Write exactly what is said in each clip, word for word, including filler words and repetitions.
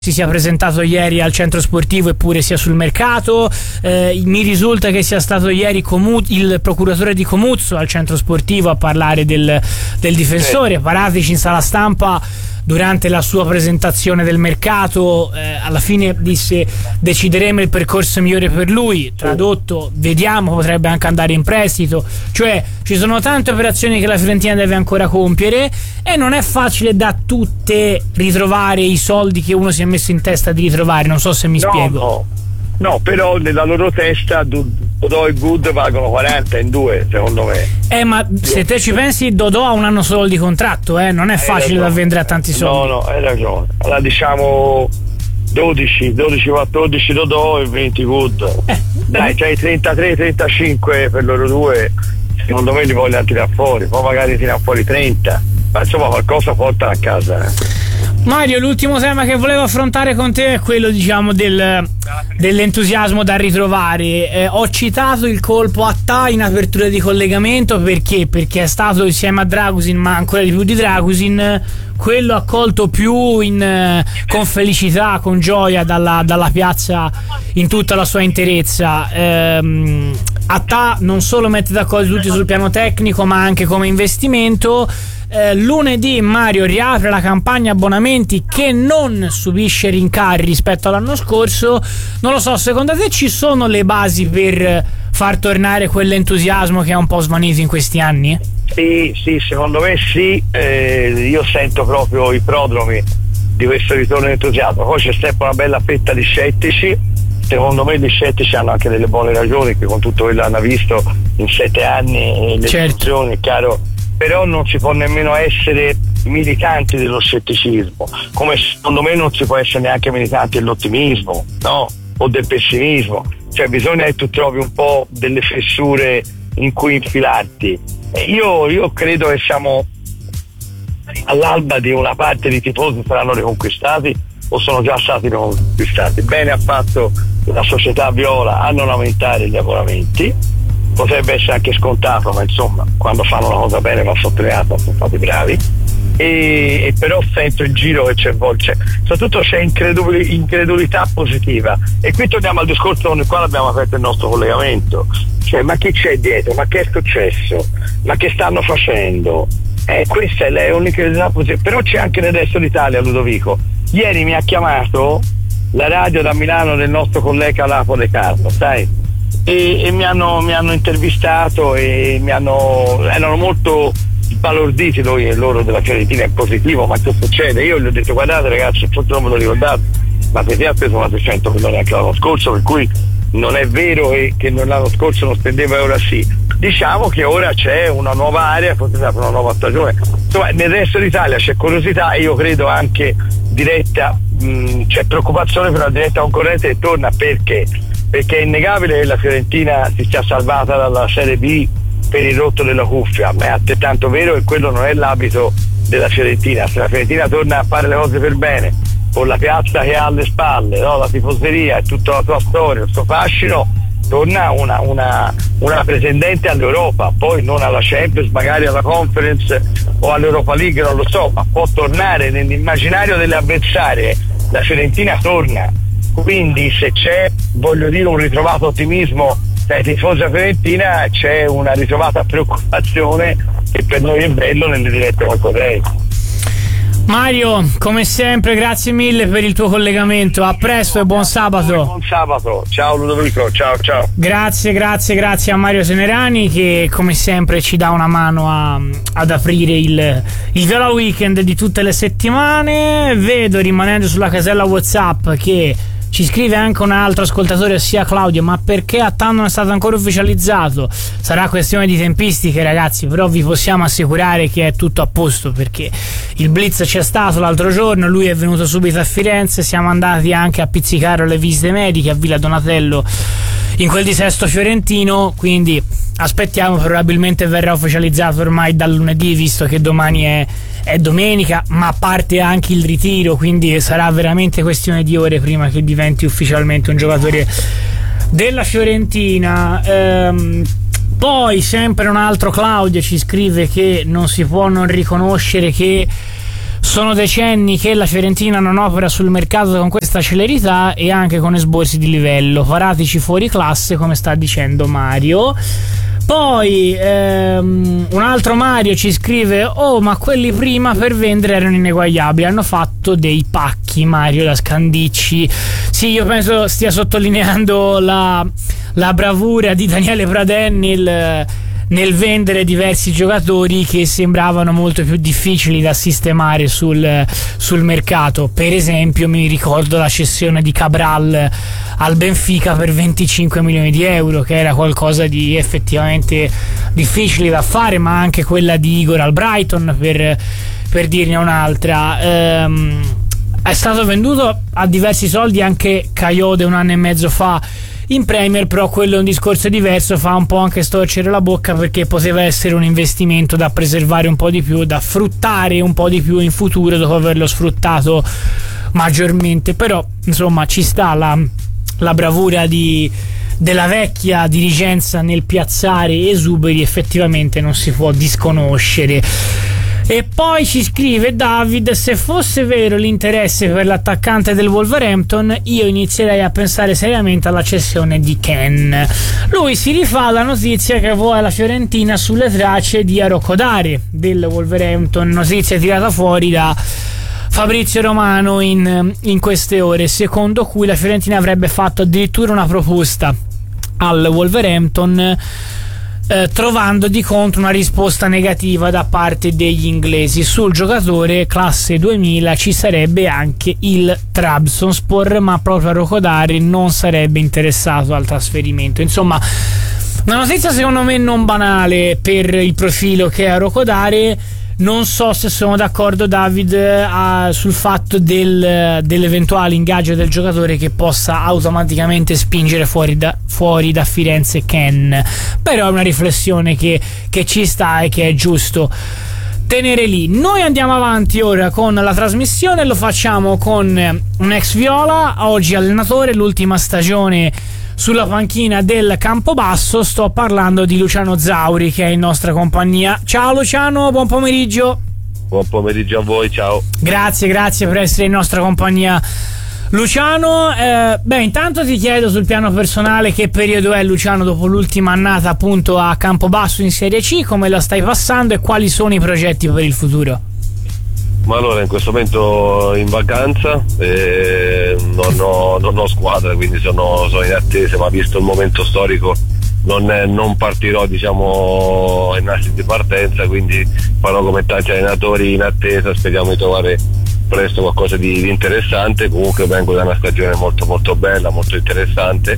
si sia presentato ieri al centro sportivo eppure sia sul mercato. Eh, mi risulta che sia stato ieri Comu- il procuratore di Comuzzo al centro sportivo a parlare del, del difensore. Paratici in sala stampa durante la sua presentazione del mercato eh, alla fine disse: decideremo il percorso migliore per lui, tradotto vediamo, potrebbe anche andare in prestito. Cioè ci sono tante operazioni che la Fiorentina deve ancora compiere e non è facile da tutte ritrovare i soldi che uno si è messo in testa di ritrovare. Non so se mi no, spiego. No, no, però nella loro testa Dodò e Good valgono quaranta in due, secondo me. Eh, ma se te ci pensi, Dodò ha un anno solo di contratto, eh? Non è facile da vendere a tanti soldi. No, no, hai ragione. Allora diciamo dodici, dodici, quattordici Dodò e venti Good. Eh, Dai, c'hai trentatré, trentacinque per loro due. Secondo me li vogliono tirare fuori, poi magari tirare fuori trenta. Ma insomma qualcosa portano a casa, eh. Mario, l'ultimo tema che volevo affrontare con te è quello, diciamo, del, dell'entusiasmo da ritrovare. Eh, ho citato il colpo a Ta in apertura di collegamento perché? Perché è stato insieme a Dragusin, ma ancora di più di Dragusin, quello accolto più in, con felicità, con gioia dalla, dalla piazza in tutta la sua interezza. Ehm, a Ta non solo mette d'accordo tutti sul piano tecnico, ma anche come investimento. Eh, lunedì Mario riapre la campagna abbonamenti che non subisce rincari rispetto all'anno scorso. Non lo so, secondo te ci sono le basi per far tornare quell'entusiasmo che è un po' svanito in questi anni? Sì, sì, secondo me sì. Eh, io sento proprio i prodromi di questo ritorno di entusiasmo. Poi c'è sempre una bella fetta di scettici. Secondo me gli scettici hanno anche delle buone ragioni, che con tutto quello che hanno visto in sette anni, le certo. funzioni, è chiaro. Però non si può nemmeno essere militanti dello scetticismo, come secondo me non si può essere neanche militanti dell'ottimismo, no? O del pessimismo. Cioè bisogna che tu trovi un po' delle fessure in cui infilarti. E io, io credo che siamo all'alba di una parte di tifosi saranno riconquistati o sono già stati riconquistati. Bene ha fatto la società viola a non aumentare gli abbonamenti. Potrebbe essere anche scontato, ma insomma quando fanno una cosa bene va sottolineato, sono stati bravi. E, e però sento il giro che c'è, c'è soprattutto c'è incredul- incredulità positiva, e qui torniamo al discorso con il quale abbiamo aperto il nostro collegamento. Cioè, ma chi c'è dietro? Ma che è successo? Ma che stanno facendo? Eh, questa è l'unica positiva. Però c'è anche nel resto d'Italia, Ludovico. Ieri mi ha chiamato la radio da Milano del nostro collega Lapo De Carlo, sai? E, e mi hanno mi hanno intervistato e mi hanno erano molto sbalorditi noi e loro della Fiorentina in positivo. Ma che succede? Io gli ho detto: guardate ragazzi, forse non me lo ricordate, ma perché ha preso una trecento milioni anche l'anno scorso, per cui non è vero che l'anno scorso non spendeva e ora sì. Diciamo che ora c'è una nuova area, forse sarà una nuova stagione. Insomma, nel resto d'Italia c'è curiosità e io credo anche diretta, mh, c'è preoccupazione per una diretta concorrente che torna. Perché? Perché è innegabile che la Fiorentina si sia salvata dalla Serie B per il rotto della cuffia, ma è altrettanto vero che quello non è l'abito della Fiorentina. Se la Fiorentina torna a fare le cose per bene, con la piazza che ha alle spalle, no? La tifoseria e tutta la sua storia, il suo fascino, torna una, una, una pretendente all'Europa, poi non alla Champions, magari alla Conference o all'Europa League, non lo so, ma può tornare nell'immaginario delle avversarie. La Fiorentina torna. Quindi se c'è, voglio dire, un ritrovato ottimismo tra i tifosi della Fiorentina, c'è una ritrovata preoccupazione che per noi è bello nelle dirette concorrenti. Mario, come sempre, grazie mille per il tuo collegamento. A presto e buon sabato. Buon sabato, ciao Ludovico, ciao ciao. Grazie, grazie, grazie a Mario Senerani che come sempre ci dà una mano a, ad aprire il, il Viola Weekend di tutte le settimane. Vedo, rimanendo sulla casella WhatsApp, che ci scrive anche un altro ascoltatore, ossia Claudio: ma perché a T A non è stato ancora ufficializzato? Sarà questione di tempistiche, ragazzi, però vi possiamo assicurare che è tutto a posto, perché il blitz c'è stato l'altro giorno, lui è venuto subito a Firenze, siamo andati anche a pizzicare le visite mediche a Villa Donatello in quel dissesto fiorentino, quindi aspettiamo, probabilmente verrà ufficializzato ormai dal lunedì, visto che domani è, è domenica, ma parte anche il ritiro, quindi sarà veramente questione di ore prima che diventi ufficialmente un giocatore della Fiorentina. Ehm, poi sempre un altro Claudio ci scrive che non si può non riconoscere che sono decenni che la Fiorentina non opera sul mercato con questa celerità e anche con esborsi di livello, paratici fuori classe, come sta dicendo Mario. Poi ehm, un altro Mario ci scrive: oh, ma quelli prima per vendere erano ineguagliabili, hanno fatto dei pacchi. Mario da Scandicci. Sì, io penso stia sottolineando la, la bravura di Daniele Pradè nel, nel vendere diversi giocatori che sembravano molto più difficili da sistemare sul, sul mercato. Per esempio mi ricordo la cessione di Cabral al Benfica per venticinque milioni di euro, che era qualcosa di effettivamente difficile da fare, ma anche quella di Igor al Brighton, per, per dirne un'altra. Ehm, è stato venduto a diversi soldi anche Kayode un anno e mezzo fa in Premier, però quello è un discorso diverso, fa un po' anche storcere la bocca, perché poteva essere un investimento da preservare un po' di più, da fruttare un po' di più in futuro dopo averlo sfruttato maggiormente. Però insomma ci sta la, la bravura di, della vecchia dirigenza nel piazzare esuberi, effettivamente non si può disconoscere. E poi ci scrive David: se fosse vero l'interesse per l'attaccante del Wolverhampton, io inizierei a pensare seriamente alla cessione di Ken. Lui si rifà alla notizia che vuole la Fiorentina sulle tracce di Arokodare del Wolverhampton, notizia tirata fuori da Fabrizio Romano in, in queste ore, secondo cui la Fiorentina avrebbe fatto addirittura una proposta al Wolverhampton, Eh, trovando di contro una risposta negativa da parte degli inglesi. Sul giocatore classe duemila ci sarebbe anche il Trabzonspor, ma proprio Arokodare non sarebbe interessato al trasferimento. Insomma, una notizia secondo me non banale per il profilo che è Arokodare. Non so se sono d'accordo, David, a, sul fatto del, dell'eventuale ingaggio del giocatore che possa automaticamente spingere fuori da, fuori da Firenze Ken, però è una riflessione che, che ci sta e che è giusto tenere lì. Noi andiamo avanti ora con la trasmissione, lo facciamo con un ex Viola, oggi allenatore, l'ultima stagione sulla panchina del Campobasso. Sto parlando di Luciano Zauri, che è in nostra compagnia. Ciao Luciano, buon pomeriggio. Buon pomeriggio a voi, ciao. Grazie, grazie per essere in nostra compagnia, Luciano. Eh, beh, intanto ti chiedo sul piano personale che periodo è, Luciano, dopo l'ultima annata appunto a Campobasso in Serie C, come la stai passando e quali sono i progetti per il futuro? Ma allora, in questo momento in vacanza, eh, non, ho, non ho squadra, quindi sono, sono in attesa, ma visto il momento storico non, è, non partirò, diciamo, in assi di partenza, quindi farò come tanti allenatori in attesa, speriamo di trovare presto qualcosa di, di interessante. Comunque vengo da una stagione molto molto bella, molto interessante,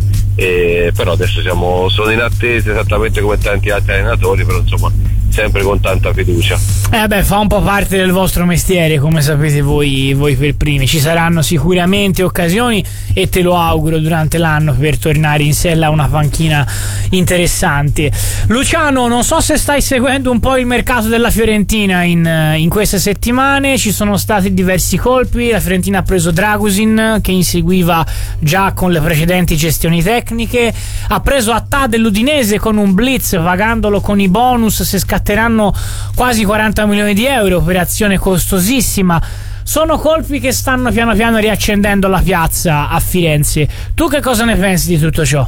e però adesso siamo, sono in attesa esattamente come tanti altri allenatori, però insomma sempre con tanta fiducia. Eh beh, fa un po' parte del vostro mestiere, come sapete voi, voi per primi. Ci saranno sicuramente occasioni, e te lo auguro, durante l'anno per tornare in sella a una panchina interessante. Luciano, non so se stai seguendo un po' il mercato della Fiorentina in, in queste settimane. Ci sono stati diversi colpi. La Fiorentina ha preso Dragusin, che inseguiva già con le precedenti gestioni tecniche, ha preso Attà dell'Udinese con un blitz, pagandolo con i bonus, se scatteranno quasi quaranta milioni di euro, operazione costosissima. Sono colpi che stanno piano piano riaccendendo la piazza a Firenze. Tu che cosa ne pensi di tutto ciò?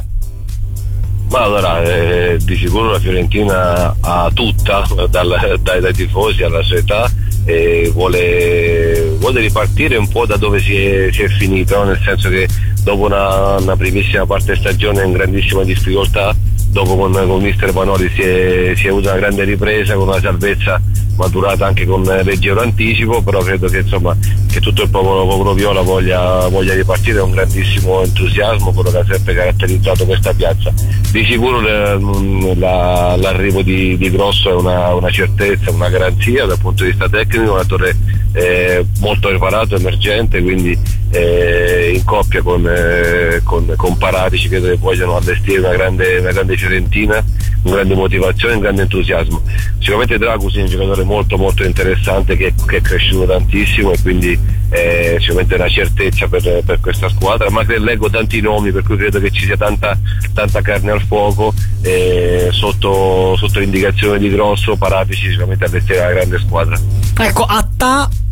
Ma allora, eh, di sicuro la Fiorentina ha tutta, dal, dai, dai tifosi alla società, e vuole, vuole ripartire un po' da dove si è, si è finito, nel senso che dopo una, una primissima parte stagione in grandissima difficoltà, dopo con, con mister Panoli si è, si è avuta una grande ripresa, con una salvezza maturata anche con leggero anticipo, però credo che insomma che tutto il popolo, popolo viola voglia, voglia ripartire con grandissimo entusiasmo, quello che ha sempre caratterizzato questa piazza. Di sicuro le, la, l'arrivo di, di Grosso è una, una certezza, una garanzia dal punto di vista tecnico, un attore eh, molto preparato, emergente, quindi eh, in coppia con, eh, con, con Paratici, credo che vogliano allestire una grande, una grande Fiorentina, con grande motivazione, un grande entusiasmo. Sicuramente Dragusin è un giocatore molto molto interessante, che, che è cresciuto tantissimo, e quindi è sicuramente una certezza per, per questa squadra, ma che leggo tanti nomi, per cui credo che ci sia tanta, tanta carne al fuoco, eh, sotto, sotto l'indicazione di Grosso. Paratici sicuramente allestire una grande squadra. Ecco, Attà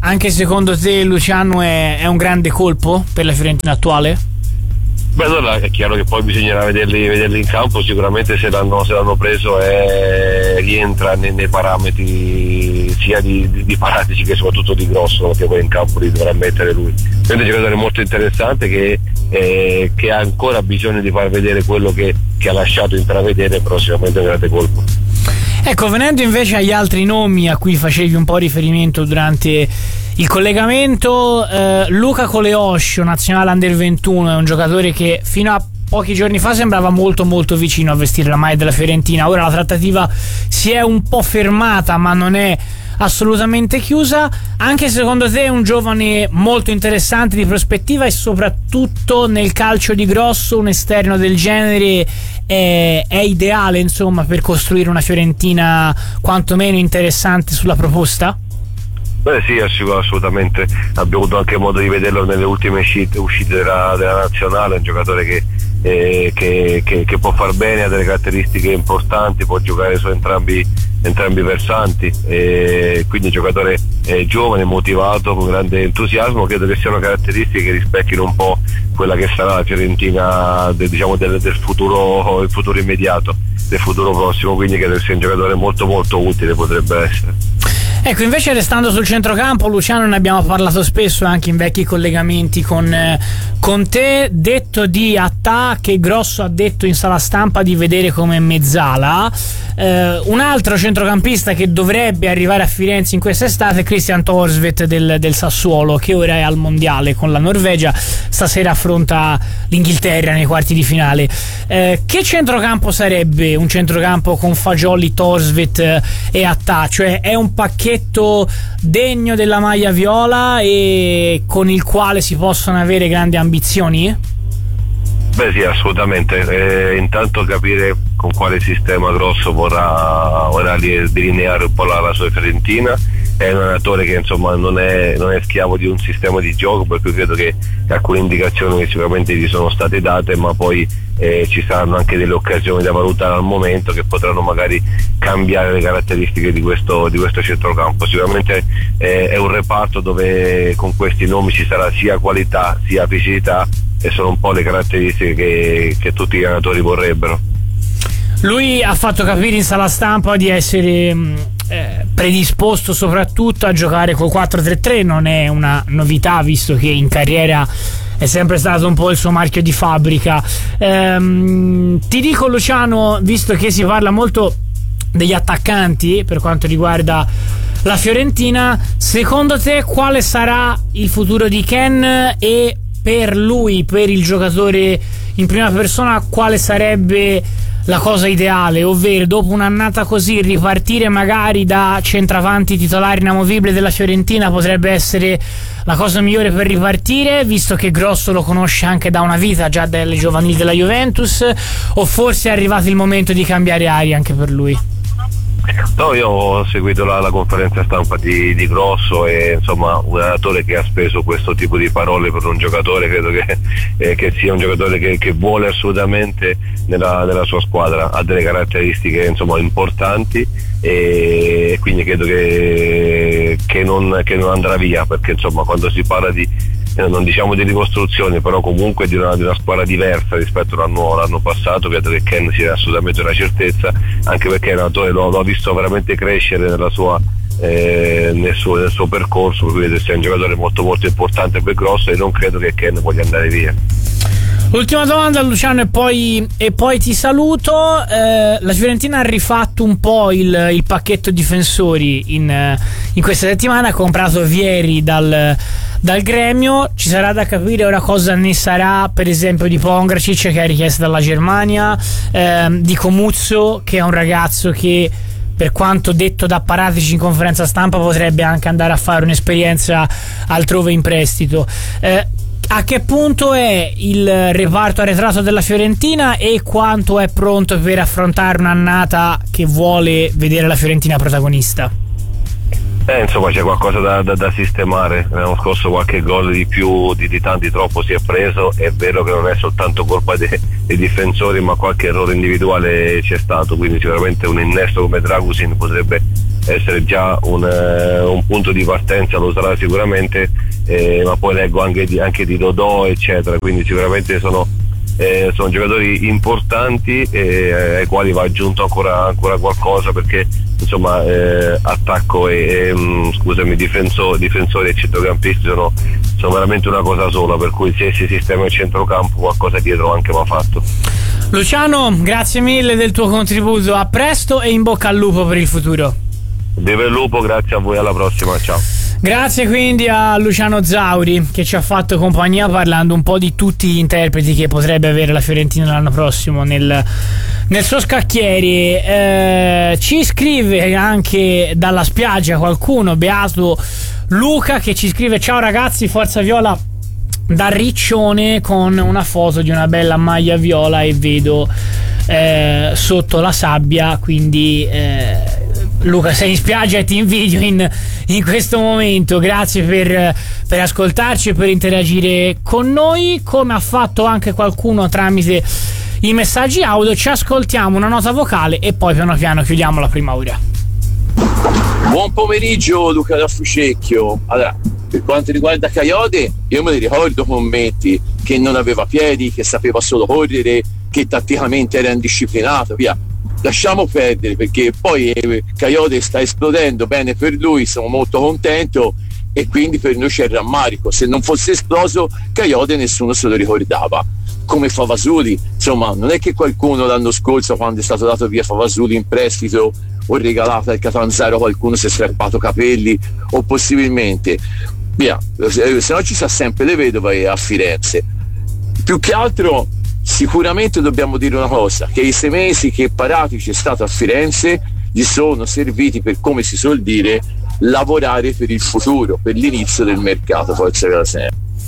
anche secondo te Luciano è, è un grande colpo per la Fiorentina attuale? Beh, allora è chiaro che poi bisognerà vederli, vederli in campo. Sicuramente se l'hanno, se l'hanno preso è, rientra nei, nei parametri sia di, di, di Paratici che soprattutto di Grosso, che poi in campo li dovrà mettere lui. Quindi è un giocatore molto interessante che, eh, che ha ancora bisogno di far vedere quello che, che ha lasciato intravedere, però sicuramente è un grande colpo. Ecco, venendo invece agli altri nomi a cui facevi un po' riferimento durante il collegamento, eh, Luca Coleoscio, nazionale under ventuno, è un giocatore che fino a pochi giorni fa sembrava molto molto vicino a vestire la maglia della Fiorentina. Ora la trattativa si è un po' fermata, ma non è assolutamente chiusa. Anche secondo te è un giovane molto interessante di prospettiva, e soprattutto nel calcio di Grosso un esterno del genere è, è ideale, insomma, per costruire una Fiorentina quantomeno interessante sulla proposta? Beh sì, assolutamente, abbiamo avuto anche modo di vederlo nelle ultime uscite, uscite della, della nazionale. È un giocatore che, eh, che, che, che può far bene, ha delle caratteristiche importanti, può giocare su entrambi, entrambi i versanti, e quindi un giocatore eh, giovane, motivato, con grande entusiasmo. Credo che siano caratteristiche che rispecchino un po' quella che sarà la Fiorentina de, diciamo del, del futuro, il futuro immediato, del futuro prossimo, quindi credo che sia un giocatore molto molto utile, potrebbe essere. Ecco, invece restando sul centrocampo, Luciano, ne abbiamo parlato spesso anche in vecchi collegamenti con, eh, con te. Detto di Attà, che Grosso ha detto in sala stampa di vedere come mezzala. Eh, un altro centrocampista che dovrebbe arrivare a Firenze in quest'estate è Christian Thorstvedt del, del Sassuolo, che ora è al mondiale con la Norvegia, stasera affronta l'Inghilterra nei quarti di finale. Eh, che centrocampo sarebbe un centrocampo con Fagioli, Thorstvedt e Attà? Cioè è un pacchetto degno della maglia viola e con il quale si possono avere grandi ambizioni? Beh sì, assolutamente. Eh, intanto capire con quale sistema Grosso vorrà, vorrà delineare un po' la, la sua Fiorentina. È un allenatore che insomma non è, non è schiavo di un sistema di gioco, per cui credo che alcune indicazioni che sicuramente gli sono state date, ma poi eh, ci saranno anche delle occasioni da valutare al momento che potranno magari cambiare le caratteristiche di questo, di questo centrocampo. Sicuramente eh, è un reparto dove con questi nomi ci sarà sia qualità sia fisicità, e sono un po' le caratteristiche che, che tutti gli allenatori vorrebbero. Lui ha fatto capire in sala stampa di essere eh, predisposto soprattutto a giocare col quattro tre tre. Non è una novità, visto che in carriera è sempre stato un po' il suo marchio di fabbrica. Ehm, ti dico, Luciano, visto che si parla molto degli attaccanti per quanto riguarda la Fiorentina, secondo te quale sarà il futuro di Ken, e per lui, per il giocatore in prima persona, quale sarebbe la cosa ideale? Ovvero, dopo un'annata così, ripartire magari da centravanti titolare inamovibile della Fiorentina potrebbe essere la cosa migliore per ripartire, visto che Grosso lo conosce anche da una vita, già dalle giovanili della Juventus, o forse è arrivato il momento di cambiare aria anche per lui? No, io ho seguito la, la conferenza stampa di, di Grosso, e insomma un allenatore che ha speso questo tipo di parole per un giocatore credo che, eh, che sia un giocatore che, che vuole assolutamente nella, nella sua squadra, ha delle caratteristiche insomma importanti, e quindi credo che, che, non, che non andrà via, perché insomma quando si parla di non diciamo di ricostruzione, però comunque di una, di una squadra diversa rispetto all'anno, l'anno passato, credo che Ken sia assolutamente una certezza, anche perché l'allenatore lo, lo ha visto veramente crescere nella sua, eh, nel, suo, nel suo percorso, per cui credo sia un giocatore molto molto importante per Grosso, e non credo che Ken voglia andare via. Ultima domanda, Luciano, e poi, e poi ti saluto. Eh, la Fiorentina ha rifatto un po' il, il pacchetto difensori in, in questa settimana, ha comprato Vieri dal, dal Gremio. Ci sarà da capire ora cosa ne sarà, per esempio, di Pongracic, che è richiesto dalla Germania, eh, di Comuzzo, che è un ragazzo che, per quanto detto da Paratici in conferenza stampa, potrebbe anche andare a fare un'esperienza altrove in prestito. Eh, a che punto è il reparto arretrato della Fiorentina, e quanto è pronto per affrontare un'annata che vuole vedere la Fiorentina protagonista? Eh, insomma c'è qualcosa da, da, da sistemare. L'anno scorso qualche gol di più di, di tanti troppo si è preso. È vero che non è soltanto colpa dei, dei difensori, ma qualche errore individuale c'è stato, quindi sicuramente un innesto come Dragusin potrebbe essere già un, uh, un punto di partenza, lo sarà sicuramente, eh, ma poi leggo anche di, anche di Dodò eccetera, quindi sicuramente sono, eh, sono giocatori importanti eh, ai quali va aggiunto ancora, ancora qualcosa, perché insomma eh, attacco e, e mh, scusami difenso, difensori e centrocampisti sono, sono veramente una cosa sola, per cui se si sistema il centrocampo qualcosa dietro anche va fatto. Luciano, grazie mille del tuo contributo, a presto e in bocca al lupo per il futuro. Viva il lupo, grazie a voi, alla prossima, ciao. Grazie quindi a Luciano Zauri che ci ha fatto compagnia parlando un po' di tutti gli interpreti che potrebbe avere la Fiorentina l'anno prossimo nel, nel suo scacchiere. Eh, ci scrive anche dalla spiaggia qualcuno, beato Luca, che ci scrive: ciao ragazzi, forza viola da Riccione, con una foto di una bella maglia viola e vedo eh, sotto la sabbia, quindi eh, Luca, sei in spiaggia e ti invidio in, in questo momento. Grazie per, per ascoltarci e per interagire con noi, come ha fatto anche qualcuno tramite i messaggi audio. Ci ascoltiamo una nota vocale e poi piano piano chiudiamo la prima ora. Buon pomeriggio Luca da Fucecchio. Allora, per quanto riguarda Coyote, io me li ricordo commenti che non aveva piedi, che sapeva solo correre, che tatticamente era indisciplinato, via. Lasciamo perdere, perché poi eh, Coyote sta esplodendo, bene per lui, sono molto contento, e quindi per noi c'è il rammarico. Se non fosse esploso Coyote nessuno se lo ricordava. Come Favasuli, insomma, non è che qualcuno l'anno scorso, quando è stato dato via Favasuli in prestito o regalato al Catanzaro, qualcuno si è strappato capelli, o possibilmente via, se no ci sa sempre le vedove a Firenze. Più che altro sicuramente dobbiamo dire una cosa, che i sei mesi che Paratici è stato a Firenze gli sono serviti, per come si suol dire, lavorare per il futuro, per l'inizio del mercato, forza della sera.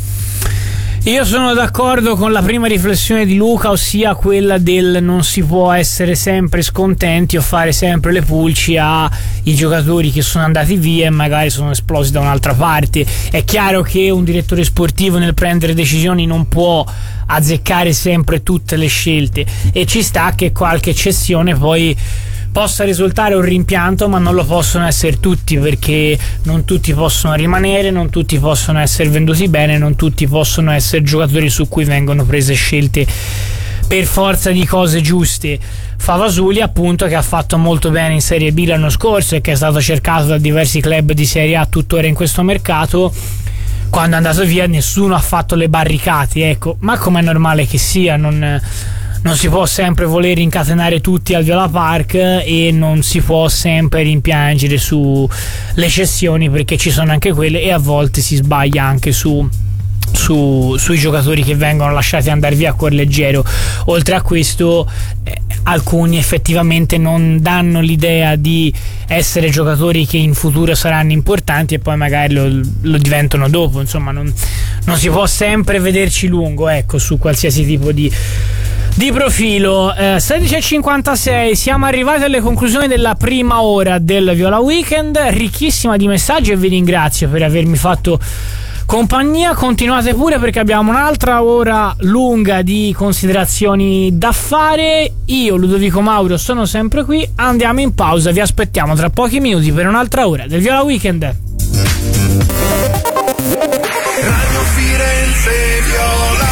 Io sono d'accordo con la prima riflessione di Luca, ossia quella del non si può essere sempre scontenti o fare sempre le pulci ai giocatori che sono andati via e magari sono esplosi da un'altra parte. È chiaro che un direttore sportivo nel prendere decisioni non può azzeccare sempre tutte le scelte, e ci sta che qualche eccezione poi possa risultare un rimpianto, ma non lo possono essere tutti, perché non tutti possono rimanere, non tutti possono essere venduti bene, non tutti possono essere giocatori su cui vengono prese scelte per forza di cose giuste. Favasuli, appunto, che ha fatto molto bene in Serie B l'anno scorso e che è stato cercato da diversi club di Serie A tuttora in questo mercato, quando è andato via nessuno ha fatto le barricate, ecco, ma com'è normale che sia, non... non si può sempre voler incatenare tutti al Viola Park e non si può sempre rimpiangere sulle cessioni, perché ci sono anche quelle e a volte si sbaglia anche su, su sui giocatori che vengono lasciati andare via a cuor leggero. Oltre a questo eh, alcuni effettivamente non danno l'idea di essere giocatori che in futuro saranno importanti e poi magari lo, lo diventano dopo. Insomma, non, non si può sempre vederci lungo, ecco, su qualsiasi tipo di di profilo. eh, sedici e cinquantasei, siamo arrivati alle conclusioni della prima ora del Viola Weekend, ricchissima di messaggi, e vi ringrazio per avermi fatto compagnia. Continuate pure, perché abbiamo un'altra ora lunga di considerazioni da fare. Io, Ludovico Mauro, sono sempre qui. Andiamo in pausa, vi aspettiamo tra pochi minuti per un'altra ora del Viola Weekend. Radio Firenze Viola.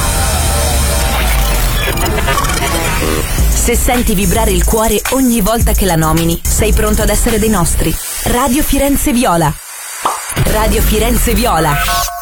Se senti vibrare il cuore ogni volta che la nomini, sei pronto ad essere dei nostri. Radio Firenze Viola. Radio Firenze Viola.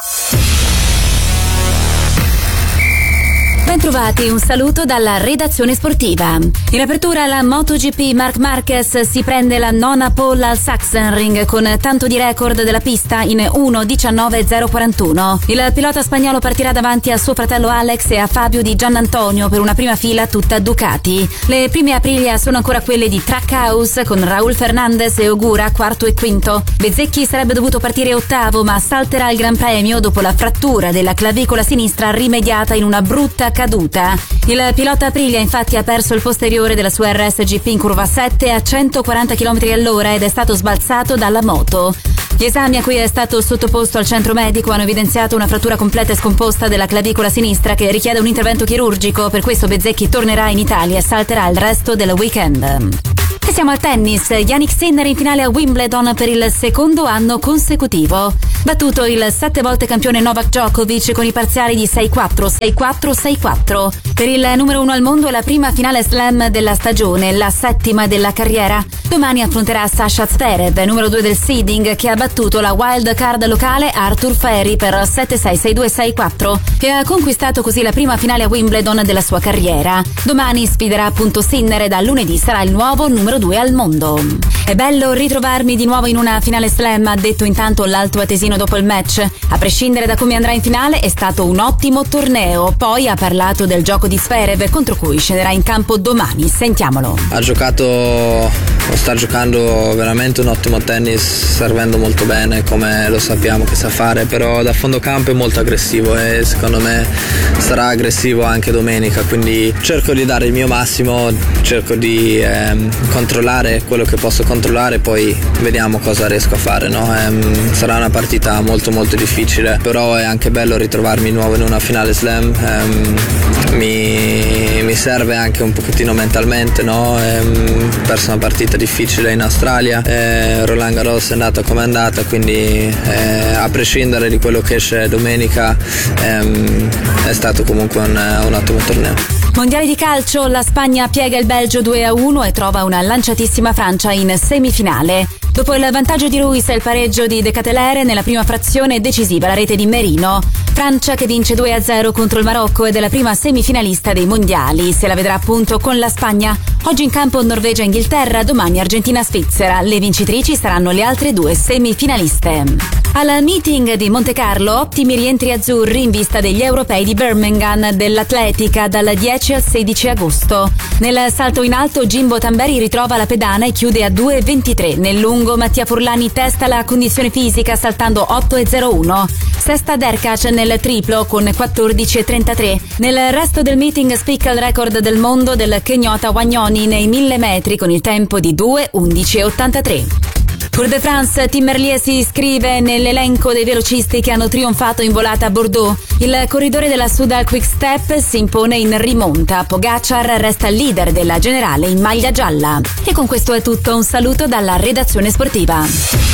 Bentrovati, un saluto dalla redazione sportiva. In apertura la MotoGP, Marc Marquez si prende la nona pole al Sachsenring con tanto di record della pista in uno diciannove zero quarantuno. Il pilota spagnolo partirà davanti a suo fratello Alex e a Fabio Di Giannantonio per una prima fila tutta Ducati. Le prime Aprilia sono ancora quelle di Trackhouse con Raul Fernandez e Ogura quarto e quinto. Bezzecchi sarebbe dovuto partire ottavo, ma salterà il Gran Premio dopo la frattura della clavicola sinistra rimediata in una brutta caduta. Il pilota Aprilia infatti ha perso il posteriore della sua R S G P in curva sette a centoquaranta chilometri all'ora ed è stato sbalzato dalla moto. Gli esami a cui è stato sottoposto al centro medico hanno evidenziato una frattura completa e scomposta della clavicola sinistra che richiede un intervento chirurgico. Per questo Bezzecchi tornerà in Italia e salterà il resto del weekend. E siamo al tennis. Jannik Sinner in finale a Wimbledon per il secondo anno consecutivo. Battuto il sette volte campione Novak Djokovic con i parziali di sei quattro, sei quattro, sei quattro. Per il numero uno al mondo è la prima finale slam della stagione, la settima della carriera. Domani affronterà Sasha Zverev, numero due del seeding, che ha battuto la wild card locale Arthur Feri per sette sei, sei due, sei quattro e ha conquistato così la prima finale a Wimbledon della sua carriera. Domani sfiderà appunto Sinner e da lunedì sarà il nuovo numero due al mondo. È bello ritrovarmi di nuovo in una finale slam, ha detto intanto l'alto atesino dopo il match. A prescindere da come andrà in finale, è stato un ottimo torneo. Poi ha parlato del gioco di Zverev contro cui scenderà in campo domani. Sentiamolo. Ha giocato, sta giocando veramente un ottimo tennis, servendo molto bene come lo sappiamo che sa fare, però da fondo campo è molto aggressivo e secondo me sarà aggressivo anche domenica, quindi cerco di dare il mio massimo, cerco di ehm, controllare quello che posso controllare, poi vediamo cosa riesco a fare, no? ehm, sarà una partita molto molto difficile, però è anche bello ritrovarmi di nuovo in una finale slam. ehm, mi, mi serve anche un pochettino mentalmente, no? ehm, ho perso una partita difficile in Australia, eh, Roland Garros è andata come è andata, quindi eh, a prescindere di quello che esce domenica ehm, è stato comunque un, un ottimo torneo. Mondiali di calcio, la Spagna piega il Belgio due a uno e trova una lanciatissima Francia in semifinale. Dopo il vantaggio di Ruiz e il pareggio di De Ketelaere nella prima frazione decisiva la rete di Merino. Francia che vince due a zero contro il Marocco ed è la prima semifinalista dei mondiali. Se la vedrà appunto con la Spagna. Oggi in campo Norvegia-Inghilterra, domani Argentina-Svizzera. Le vincitrici saranno le altre due semifinaliste. Al meeting di Monte Carlo, ottimi rientri azzurri in vista degli europei di Birmingham dell'atletica dal dieci al sedici agosto. Nel salto in alto Jimbo Tamberi ritrova la pedana e chiude a due e ventitré. Nel lungo Mattia Furlani testa la condizione fisica saltando otto e zero uno. Sesta Derkac nel triplo con quattordici e trentatré. Nel resto del meeting spicca il record del mondo del kenyota Wagnoni nei mille metri con il tempo di due undici e ottantatré. Tour de France, Tim Merlier si iscrive nell'elenco dei velocisti che hanno trionfato in volata a Bordeaux. Il corridore della Soudal Quick Step si impone in rimonta. Pogacar resta leader della generale in maglia gialla. E con questo è tutto, un saluto dalla redazione sportiva.